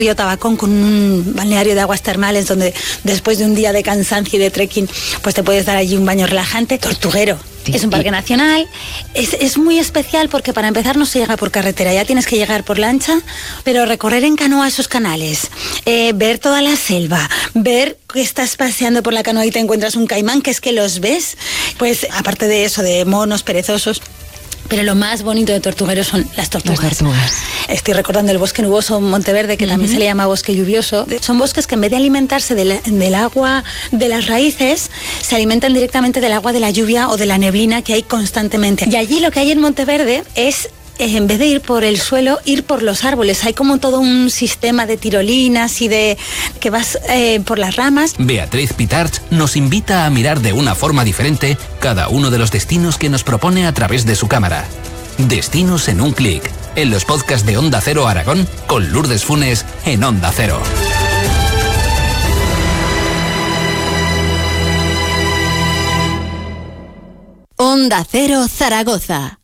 Río Tabacón, con un balneario de aguas termales donde después de un día de cansancio y de trekking pues te puedes dar allí un baño relajante. Tortuguero. Es un parque nacional, es muy especial porque para empezar no se llega por carretera, ya tienes que llegar por lancha, pero recorrer en canoa esos canales, ver toda la selva, ver que estás paseando por la canoa y te encuentras un caimán, que es que los ves, pues aparte de eso, de monos perezosos. Pero lo más bonito de Tortuguero son las tortugas. Estoy recordando el bosque nuboso en Monteverde, que también se le llama bosque lluvioso. Son bosques que en vez de alimentarse del agua de las raíces, se alimentan directamente del agua de la lluvia o de la neblina que hay constantemente. Y allí lo que hay en Monteverde es, en vez de ir por el suelo, ir por los árboles. Hay como todo un sistema de tirolinas y de que vas por las ramas. Beatriz Pitarch nos invita a mirar de una forma diferente cada uno de los destinos que nos propone a través de su cámara. Destinos en un clic, en los podcasts de Onda Cero Aragón, con Lourdes Funes en Onda Cero. Onda Cero Zaragoza.